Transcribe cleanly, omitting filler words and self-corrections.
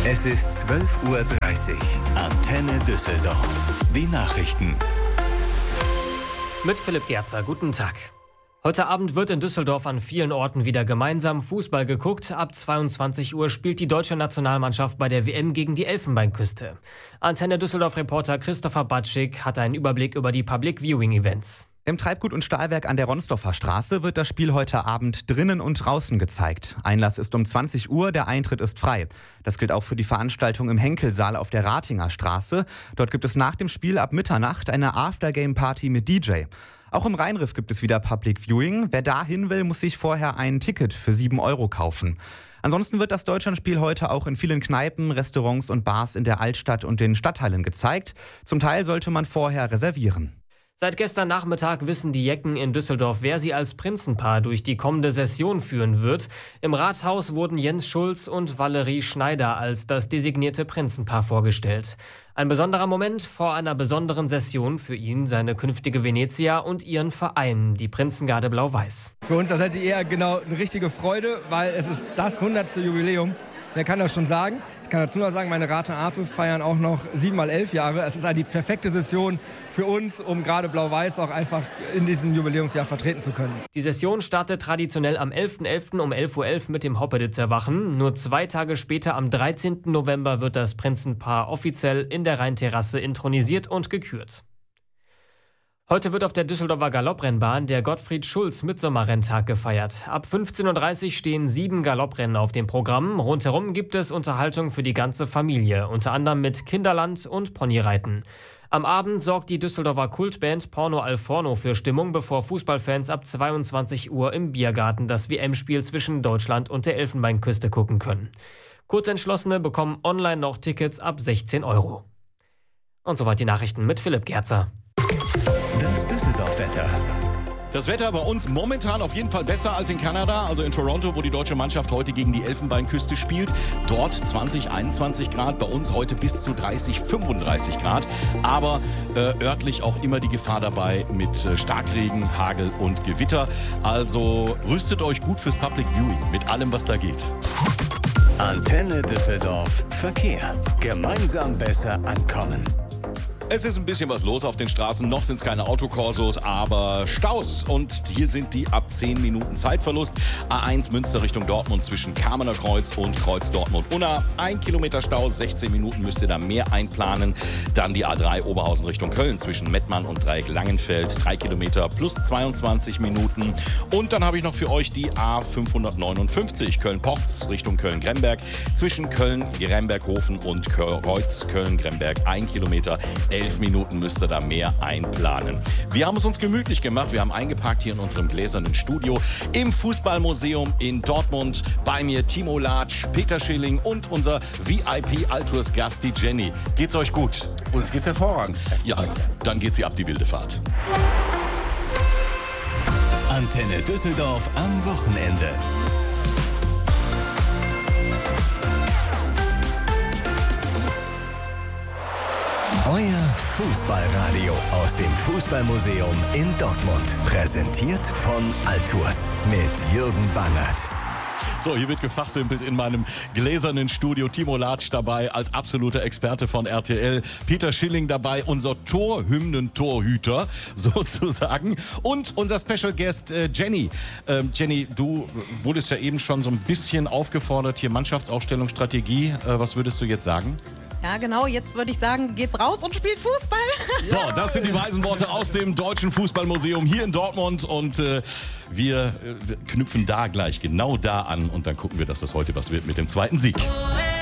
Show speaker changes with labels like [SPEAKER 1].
[SPEAKER 1] Es ist 12:30 Uhr. Antenne Düsseldorf. Die Nachrichten.
[SPEAKER 2] Mit Philipp Gerzer, guten Tag. Heute Abend wird in Düsseldorf an vielen Orten wieder gemeinsam Fußball geguckt. Ab 22 Uhr spielt die deutsche Nationalmannschaft bei der WM gegen die Elfenbeinküste. Antenne Düsseldorf-Reporter Christopher Batschik hat einen Überblick über die Public Viewing Events.
[SPEAKER 3] Im Treibgut- und Stahlwerk an der Ronsdorfer Straße wird das Spiel heute Abend drinnen und draußen gezeigt. Einlass ist um 20 Uhr, der Eintritt ist frei. Das gilt auch für die Veranstaltung im Henkelsaal auf der Ratinger Straße. Dort gibt es nach dem Spiel ab Mitternacht eine Aftergame-Party mit DJ. Auch im Rheinriff gibt es wieder Public Viewing. Wer da hin will, muss sich vorher ein Ticket für 7 € kaufen. Ansonsten wird das Deutschlandspiel heute auch in vielen Kneipen, Restaurants und Bars in der Altstadt und den Stadtteilen gezeigt. Zum Teil sollte man vorher reservieren.
[SPEAKER 2] Seit gestern Nachmittag wissen die Jecken in Düsseldorf, wer sie als Prinzenpaar durch die kommende Session führen wird. Im Rathaus wurden Jens Schulz und Valerie Schneider als das designierte Prinzenpaar vorgestellt. Ein besonderer Moment vor einer besonderen Session für ihn, seine künftige Venezia und ihren Verein, die Prinzengarde Blau-Weiß.
[SPEAKER 4] Für uns das hätte eher genau eine richtige Freude, weil es ist das 100. Jubiläum. Wer kann das schon sagen? Ich kann dazu noch sagen, meine Rate Ape feiern auch noch 7x11 Jahre. Es ist die perfekte Session für uns, um gerade Blau-Weiß auch einfach in diesem Jubiläumsjahr vertreten zu können.
[SPEAKER 2] Die Session startet traditionell am 11.11. um 11:11 Uhr mit dem Hoppeditzer Wachen. Nur 2 Tage später, am 13. November, wird das Prinzenpaar offiziell in der Rheinterrasse intronisiert und gekürt. Heute wird auf der Düsseldorfer Galopprennbahn der Gottfried-Schulz-Mitsommerrenntag gefeiert. Ab 15:30 Uhr stehen 7 Galopprennen auf dem Programm. Rundherum gibt es Unterhaltung für die ganze Familie, unter anderem mit Kinderland und Ponyreiten. Am Abend sorgt die Düsseldorfer Kultband Porno al Forno für Stimmung, bevor Fußballfans ab 22 Uhr im Biergarten das WM-Spiel zwischen Deutschland und der Elfenbeinküste gucken können. Kurzentschlossene bekommen online noch Tickets ab 16 €. Und soweit die Nachrichten mit Philipp Gerzer.
[SPEAKER 1] Das Düsseldorf-Wetter.
[SPEAKER 5] Das Wetter bei uns momentan auf jeden Fall besser als in Kanada, also in Toronto, wo die deutsche Mannschaft heute gegen die Elfenbeinküste spielt. Dort 20, 21 Grad, bei uns heute bis zu 30, 35 Grad. Aber örtlich auch immer die Gefahr dabei mit Starkregen, Hagel und Gewitter. Also rüstet euch gut fürs Public Viewing mit allem, was da geht.
[SPEAKER 1] Antenne Düsseldorf. Verkehr. Gemeinsam besser ankommen.
[SPEAKER 5] Es ist ein bisschen was los auf den Straßen. Noch sind es keine Autokorsos, aber Staus. Und hier sind die ab 10 Minuten Zeitverlust. A1 Münster Richtung Dortmund zwischen Kamener Kreuz und Kreuz Dortmund-Unna. 1 Kilometer Stau, 16 Minuten müsst ihr da mehr einplanen. Dann die A3 Oberhausen Richtung Köln zwischen Mettmann und Dreieck Langenfeld. 3 Kilometer plus 22 Minuten. Und dann habe ich noch für euch die A559 Köln-Porz Richtung Köln-Gremberg. Zwischen Köln-Gremberg-Hofen und Kreuz Köln-Gremberg. 1 Kilometer, 11 Minuten müsst ihr da mehr einplanen. Wir haben es uns gemütlich gemacht. Wir haben eingeparkt hier in unserem gläsernen Studio im Fußballmuseum in Dortmund. Bei mir Timo Latsch, Peter Schilling und unser VIP-Altours-Gast, die Jenny. Geht's euch gut?
[SPEAKER 6] Uns geht's hervorragend.
[SPEAKER 5] Ja, dann geht sie ab die wilde Fahrt.
[SPEAKER 1] Antenne Düsseldorf am Wochenende. Euer Fußballradio aus dem Fußballmuseum in Dortmund. Präsentiert von Altours mit Jürgen Bangert.
[SPEAKER 5] So, hier wird gefachsimpelt in meinem gläsernen Studio. Timo Latsch dabei als absoluter Experte von RTL. Peter Schilling dabei, unser Torhymnen-Torhüter sozusagen. Und unser Special Guest Jenny. Jenny, du wurdest ja eben schon so ein bisschen aufgefordert, hier Mannschaftsaufstellung, Strategie. Was würdest du jetzt sagen?
[SPEAKER 7] Ja, genau. Jetzt würde ich sagen, geht's raus und spielt Fußball.
[SPEAKER 5] So, das sind die weisen Worte aus dem Deutschen Fußballmuseum hier in Dortmund. Und wir knüpfen da gleich genau da an. Und dann gucken wir, dass das heute was wird mit dem zweiten Sieg.